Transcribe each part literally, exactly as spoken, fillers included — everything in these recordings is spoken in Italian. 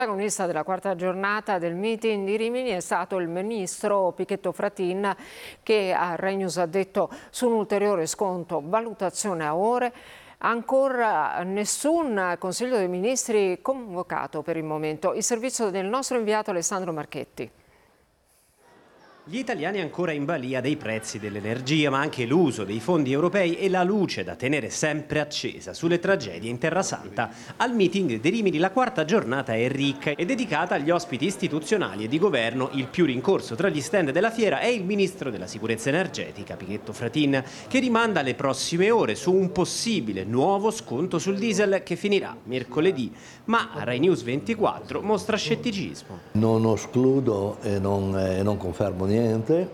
Il protagonista della quarta giornata del meeting di Rimini è stato il ministro Pichetto Fratin, che a Rai News ha detto su un ulteriore sconto, valutazione a ore. Ancora nessun Consiglio dei Ministri convocato per il momento. Il servizio del nostro inviato Alessandro Marchetti. Gli italiani ancora in balia dei prezzi dell'energia, ma anche l'uso dei fondi europei e la luce da tenere sempre accesa sulle tragedie in Terra Santa. Al meeting di Rimini la quarta giornata è ricca e dedicata agli ospiti istituzionali e di governo. Il più rincorso tra gli stand della fiera è il ministro della sicurezza energetica, Pichetto Fratin, che rimanda alle prossime ore su un possibile nuovo sconto sul diesel che finirà mercoledì, ma a Rai News ventiquattro mostra scetticismo. Non escludo e non, eh, non confermo niente,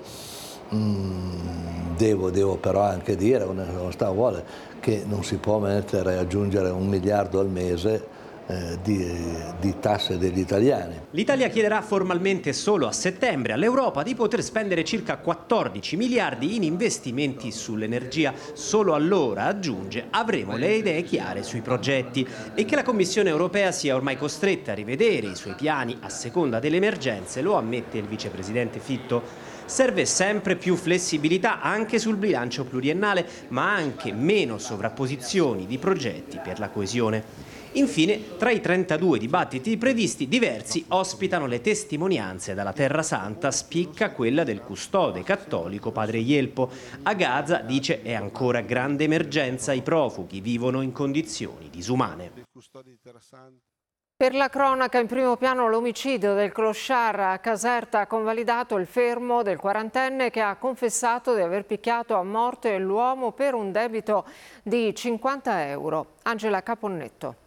mm, devo, devo però anche dire, onestà vuole, che non si può mettere e aggiungere un miliardo al mese eh, di, di tasse degli italiani. L'Italia chiederà formalmente solo a settembre all'Europa di poter spendere circa quattordici miliardi in investimenti sull'energia. Solo allora, aggiunge, avremo le idee chiare sui progetti e che la Commissione europea sia ormai costretta a rivedere i suoi piani a seconda delle emergenze, lo ammette il vicepresidente Fitto. Serve sempre più flessibilità anche sul bilancio pluriennale, ma anche meno sovrapposizioni di progetti per la coesione. Infine, tra i trentadue dibattiti previsti, diversi ospitano le testimonianze dalla Terra Santa, spicca quella del custode cattolico padre Ielpo. A Gaza, dice, è ancora grande emergenza, i profughi vivono in condizioni disumane. Per la cronaca, in primo piano l'omicidio del clochard a Caserta ha convalidato il fermo del quarantenne che ha confessato di aver picchiato a morte l'uomo per un debito di cinquanta euro. Angela Caponnetto.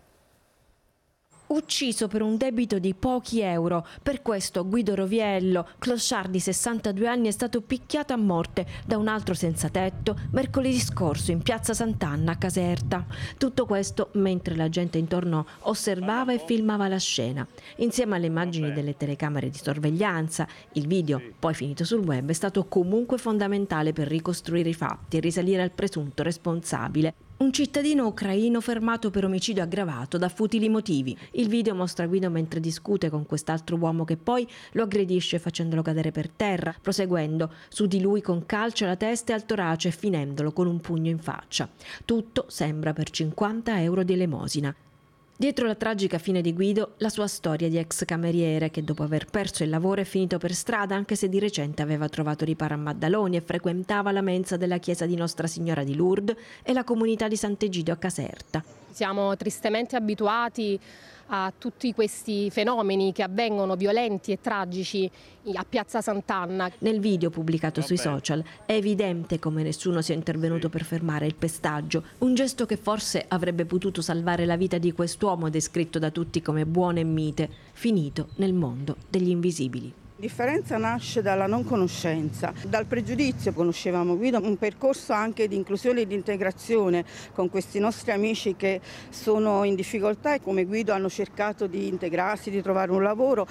Ucciso per un debito di pochi euro. Per questo Guido Roviello, clochard di sessantadue anni, è stato picchiato a morte da un altro senza tetto mercoledì scorso in piazza Sant'Anna a Caserta. Tutto questo mentre la gente intorno osservava e filmava la scena. Insieme alle immagini delle telecamere di sorveglianza, il video, poi finito sul web, è stato comunque fondamentale per ricostruire i fatti e risalire al presunto responsabile. Un cittadino ucraino fermato per omicidio aggravato da futili motivi. Il video mostra Guido mentre discute con quest'altro uomo che poi lo aggredisce facendolo cadere per terra, proseguendo su di lui con calci alla testa e al torace e finendolo con un pugno in faccia. Tutto sembra per cinquanta euro di elemosina. Dietro la tragica fine di Guido, la sua storia di ex cameriere che dopo aver perso il lavoro è finito per strada, anche se di recente aveva trovato riparo a Maddaloni e frequentava la mensa della chiesa di Nostra Signora di Lourdes e la comunità di Sant'Egidio a Caserta. Siamo tristemente abituati a tutti questi fenomeni che avvengono violenti e tragici a Piazza Sant'Anna. Nel video pubblicato sui social è evidente come nessuno sia intervenuto per fermare il pestaggio, un gesto che forse avrebbe potuto salvare la vita di quest'uomo descritto da tutti come buono e mite, finito nel mondo degli invisibili. La differenza nasce dalla non conoscenza, dal pregiudizio. Conoscevamo Guido, un percorso anche di inclusione e di integrazione con questi nostri amici che sono in difficoltà e come Guido hanno cercato di integrarsi, di trovare un lavoro.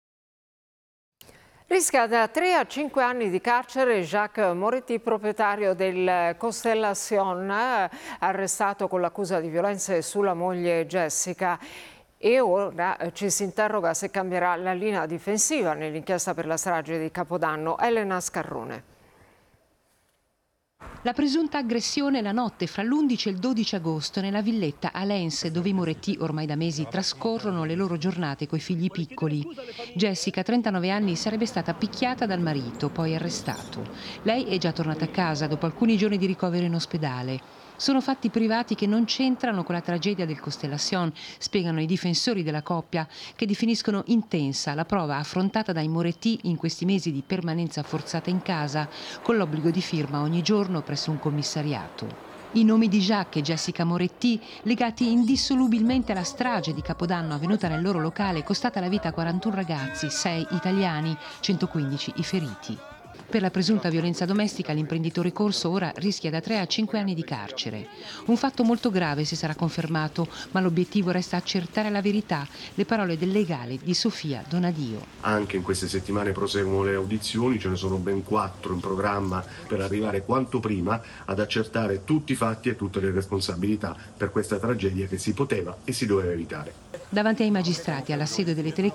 Rischia da tre a cinque anni di carcere Jacques Moretti, proprietario del Constellation, arrestato con l'accusa di violenze sulla moglie Jessica. E ora ci si interroga se cambierà la linea difensiva nell'inchiesta per la strage di Capodanno. Elena Scarrone. La presunta aggressione la notte fra l'undici e il dodici agosto nella villetta a Lens, dove i Moretti ormai da mesi trascorrono le loro giornate coi figli piccoli. Jessica, trentanove anni, sarebbe stata picchiata dal marito, poi arrestato. Lei è già tornata a casa dopo alcuni giorni di ricovero in ospedale. Sono fatti privati che non c'entrano con la tragedia del Constellation, spiegano i difensori della coppia, che definiscono intensa la prova affrontata dai Moretti in questi mesi di permanenza forzata in casa, con l'obbligo di firma ogni giorno presso un commissariato. I nomi di Jacques e Jessica Moretti, legati indissolubilmente alla strage di Capodanno avvenuta nel loro locale, costata la vita a quarantuno ragazzi, sei italiani, centoquindici i feriti. Per la presunta violenza domestica l'imprenditore Corso ora rischia da tre a cinque anni di carcere. Un fatto molto grave se sarà confermato, ma l'obiettivo resta accertare la verità. Le parole del legale di Sofia Donadio. Anche in queste settimane proseguono le audizioni, ce ne sono ben quattro in programma per arrivare quanto prima ad accertare tutti i fatti e tutte le responsabilità per questa tragedia che si poteva e si doveva evitare. Davanti ai magistrati alla sede delle telecamere